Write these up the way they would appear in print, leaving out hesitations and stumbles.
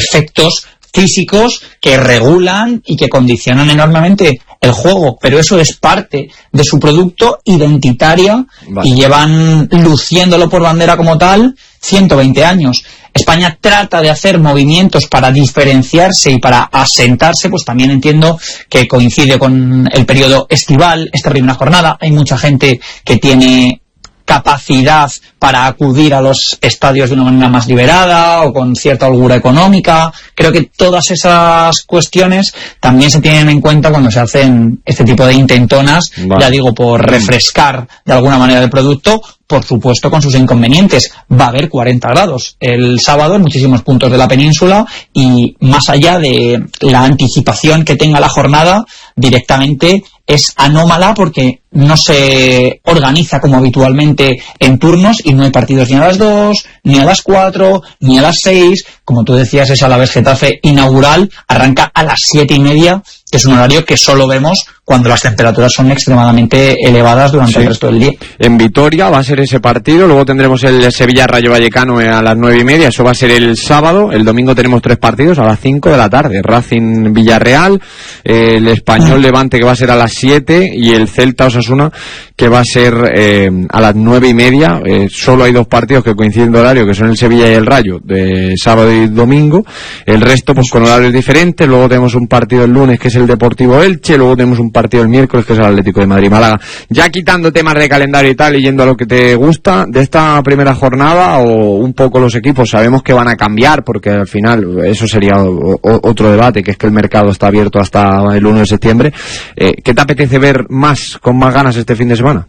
efectos físicos que regulan y que condicionan enormemente el juego, pero eso es parte de su producto identitario. Vale. Y llevan luciéndolo por bandera como tal 120 años. España trata de hacer movimientos para diferenciarse y para asentarse, pues también entiendo que coincide con el periodo estival, esta primera jornada. Hay mucha gente que tiene capacidad para acudir a los estadios de una manera más liberada o con cierta holgura económica. Creo que todas esas cuestiones también se tienen en cuenta cuando se hacen este tipo de intentonas, vale. Ya digo, por refrescar de alguna manera el producto, por supuesto con sus inconvenientes. Va a haber 40 grados el sábado en muchísimos puntos de la península y más allá de la anticipación que tenga la jornada, directamente es anómala porque no se organiza como habitualmente en turnos y no hay partidos ni a las 2, ni a las 4, ni a las 6. Como tú decías, es Alavés-Getafe inaugural, arranca a las 7:30, que es un horario que solo vemos cuando las temperaturas son extremadamente elevadas durante el resto del día. En Vitoria va a ser ese partido, luego tendremos el Sevilla-Rayo Vallecano a las 9:30, eso va a ser el sábado. El domingo tenemos 3 partidos a las 5 de la tarde, Racing-Villarreal, el Español-Levante que va a ser a las 7 y el Celta-Osasuna que va a ser a las 9:30. Solo hay 2 partidos que coinciden de horario, que son el Sevilla y el Rayo, de sábado y domingo. El resto pues con horarios diferentes. Luego tenemos un partido el lunes que es el Deportivo Elche, luego tenemos un partido el miércoles que es el Atlético de Madrid-Málaga. Ya quitando temas de calendario y tal y yendo a lo que te gusta de esta primera jornada, o un poco los equipos sabemos que van a cambiar, porque al final eso sería otro debate, que es que el mercado está abierto hasta el 1 de septiembre. ¿Qué te apetece ver con más ganas este fin de semana?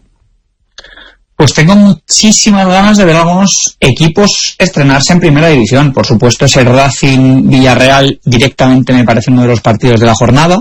Pues tengo muchísimas ganas de ver algunos equipos estrenarse en primera división. Por supuesto, ese Racing-Villarreal directamente me parece uno de los partidos de la jornada,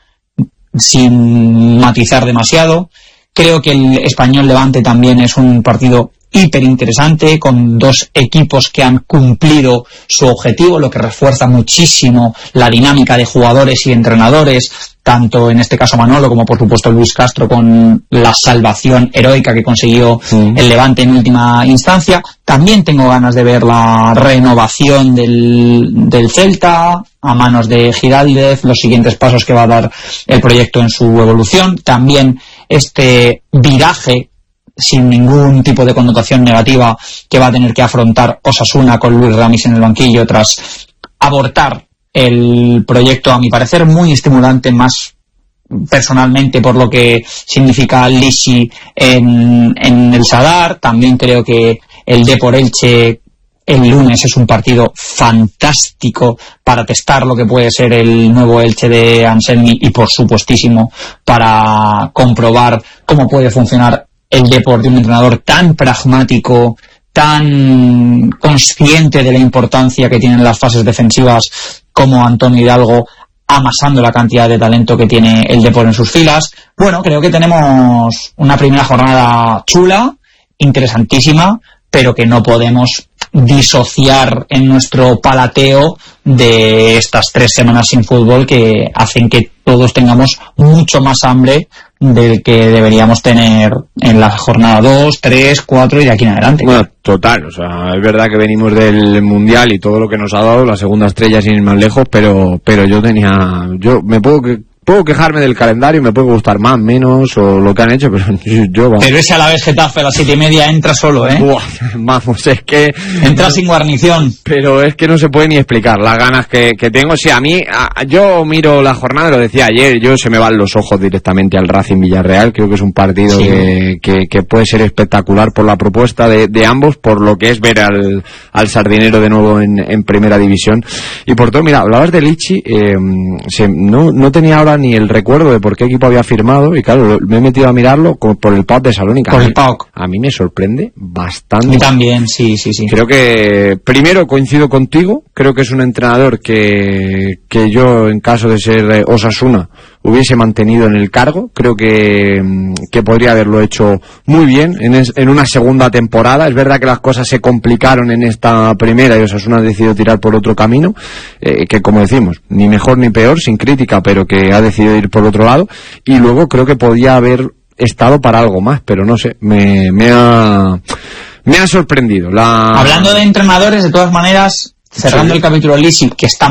sin matizar demasiado. Creo que el Español-Levante también es un partido hiper interesante, con 2 equipos que han cumplido su objetivo, lo que refuerza muchísimo la dinámica de jugadores y entrenadores, tanto en este caso Manolo como por supuesto Luis Castro, con la salvación heroica que consiguió el Levante en última instancia. También tengo ganas de ver la renovación del Celta a manos de Giraldez, los siguientes pasos que va a dar el proyecto en su evolución. También este viraje sin ningún tipo de connotación negativa que va a tener que afrontar Osasuna con Luis Ramis en el banquillo tras abortar el proyecto, a mi parecer muy estimulante, más personalmente por lo que significa Lisi en el Sadar. También creo que el Depor Elche el lunes es un partido fantástico para testar lo que puede ser el nuevo Elche de Anselmi y por supuestísimo para comprobar cómo puede funcionar el Depor de un entrenador tan pragmático, tan consciente de la importancia que tienen las fases defensivas como Antonio Hidalgo, amasando la cantidad de talento que tiene el Depor en sus filas. Bueno, creo que tenemos una primera jornada chula, interesantísima, pero que no podemos disociar en nuestro palateo de estas 3 semanas sin fútbol que hacen que todos tengamos mucho más hambre del que deberíamos tener en la jornada 2, 3, 4 y de aquí en adelante. Bueno, total, o sea, es verdad que venimos del Mundial y todo lo que nos ha dado, la segunda estrella sin ir más lejos, pero yo me puedo quejarme del calendario, me puede gustar más, menos, o lo que han hecho, pero yo vamos. Pero ese Alavés-Getafe a las 7:30 entra solo, ¿eh? Buah, vamos, es que... Entra sin guarnición. Pero es que no se puede ni explicar las ganas que tengo. Sí, yo miro la jornada, lo decía ayer, se me van los ojos directamente al Racing-Villarreal. Creo que es un partido que puede ser espectacular por la propuesta de ambos, por lo que es ver al Sardinero de nuevo en primera división. Y por todo, mira, hablabas de Lichi, no tenía ahora ni el recuerdo de por qué equipo había firmado, y claro, me he metido a mirarlo por el PAOK de Salónica. Por el PAOK. A mí me sorprende bastante. Y también, sí. Creo que, primero, coincido contigo, creo que es un entrenador que yo, en caso de ser Osasuna, hubiese mantenido en el cargo. Creo que podría haberlo hecho muy bien en una segunda temporada. Es verdad que las cosas se complicaron en esta primera y Osasuna ha decidido tirar por otro camino, que como decimos, ni mejor ni peor, sin crítica, pero que ha decidido ir por otro lado. Y luego creo que podía haber estado para algo más, pero no sé, me ha sorprendido. Hablando de entrenadores, de todas maneras, cerrando el capítulo Lisi, que está